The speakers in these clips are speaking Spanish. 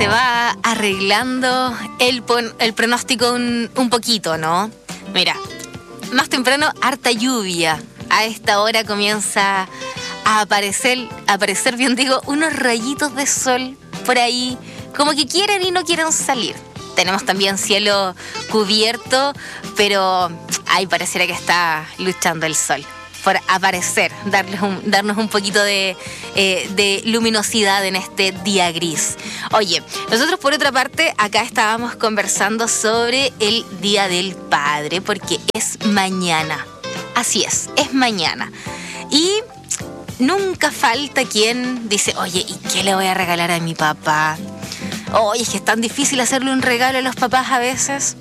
se va arreglando el pronóstico un poquito, ¿no? Mira, más temprano, harta lluvia. A esta hora comienza a aparecer bien digo, unos rayitos de sol por ahí, como que quieren y no quieren salir. Tenemos también cielo cubierto, pero ahí pareciera que está luchando el sol por aparecer, darnos un poquito de luminosidad en este día gris. Oye, nosotros por otra parte acá estábamos conversando sobre el Día del Padre, porque es mañana. Así es mañana. Y nunca falta quien dice, oye, ¿y qué le voy a regalar a mi papá? Oye, es que es tan difícil hacerle un regalo a los papás a veces.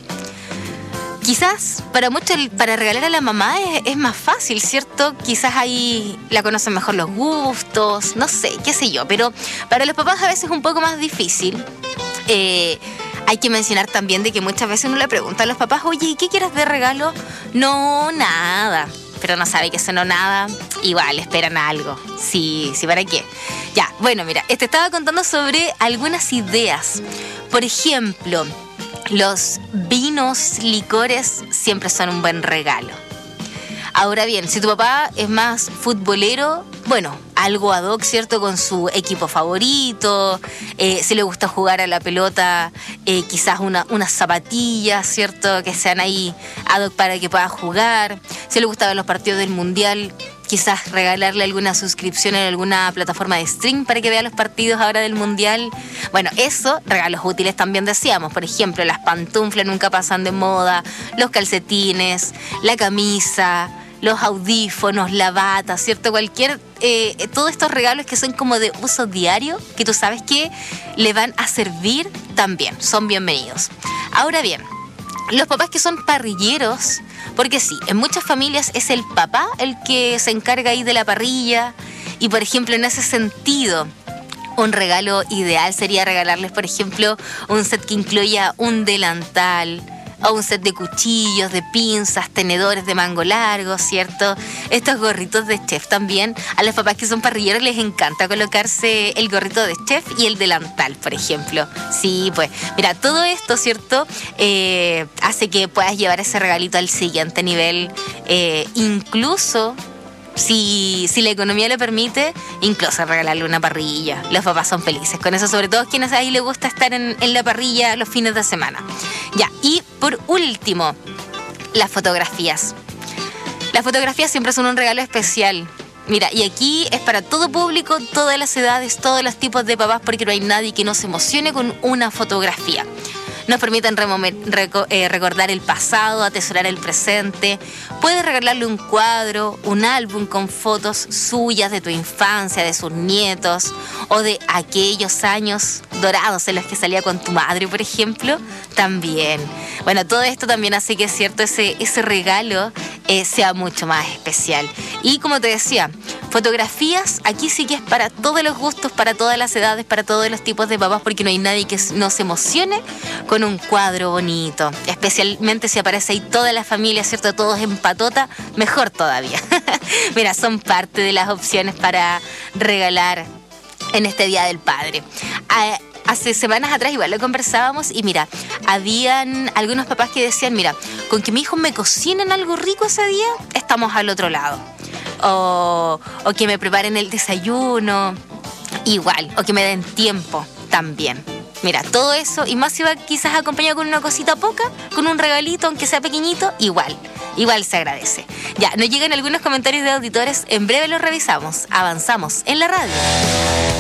Quizás para muchos, para regalar a la mamá es más fácil, ¿cierto? Quizás ahí la conocen mejor los gustos, no sé, qué sé yo. Pero para los papás a veces es un poco más difícil. Hay que mencionar también de que muchas veces uno le pregunta a los papás, oye, ¿y qué quieres de regalo? No, nada. Pero no sabe que eso no nada, igual esperan algo. Sí, ¿para qué? Ya, bueno, mira, te estaba contando sobre algunas ideas. Por ejemplo, los vinos, licores siempre son un buen regalo. Ahora bien, si tu papá es más futbolero, bueno, algo ad hoc, ¿cierto? Con su equipo favorito, si le gusta jugar a la pelota, quizás unas zapatillas, ¿cierto? Que sean ahí ad hoc para que pueda jugar. Si le gusta ver los partidos del Mundial, quizás regalarle alguna suscripción en alguna plataforma de stream para que vea los partidos ahora del Mundial. Bueno, eso, regalos útiles también decíamos. Por ejemplo, las pantuflas nunca pasan de moda, los calcetines, la camisa, los audífonos, la bata, ¿cierto? Todos estos regalos que son como de uso diario, que tú sabes que le van a servir también, son bienvenidos. Ahora bien, los papás que son parrilleros, porque sí, en muchas familias es el papá el que se encarga ahí de la parrilla, y por ejemplo en ese sentido, un regalo ideal sería regalarles, por ejemplo, un set que incluya un delantal, o un set de cuchillos, de pinzas, tenedores de mango largo, ¿cierto? Estos gorritos de chef también. A los papás que son parrilleros les encanta colocarse el gorrito de chef y el delantal, por ejemplo. Sí, pues, mira, todo esto, ¿cierto? Hace que puedas llevar ese regalito al siguiente nivel. Incluso, si la economía lo permite, incluso regalarle una parrilla. Los papás son felices con eso, sobre todo quienes ahí les gusta estar en la parrilla los fines de semana. Ya, y por último, las fotografías. Las fotografías siempre son un regalo especial. Mira, y aquí es para todo público, todas las edades, todos los tipos de papás, porque no hay nadie que no se emocione con una fotografía. Nos permiten recordar el pasado, atesorar el presente. Puedes regalarle un cuadro, un álbum con fotos suyas de tu infancia, de sus nietos, o de aquellos años dorados en los que salía con tu madre, por ejemplo. También. Bueno, todo esto también hace que, cierto, ese regalo sea mucho más especial. Y como te decía, fotografías, aquí sí que es para todos los gustos, para todas las edades, para todos los tipos de papás, porque no hay nadie que no se emocione con un cuadro bonito. Especialmente si aparece ahí toda la familia, ¿cierto? Todos en patota, mejor todavía. Mira, son parte de las opciones para regalar en este Día del Padre. Hace semanas atrás igual lo conversábamos y mira, habían algunos papás que decían, mira, con que mi hijo me cocinen algo rico ese día, estamos al otro lado. O que me preparen el desayuno, igual, o que me den tiempo también. Mira, todo eso, y más si va quizás acompañado con una cosita poca, con un regalito, aunque sea pequeñito, igual se agradece. Ya, nos llegan algunos comentarios de auditores, en breve los revisamos, avanzamos en la radio.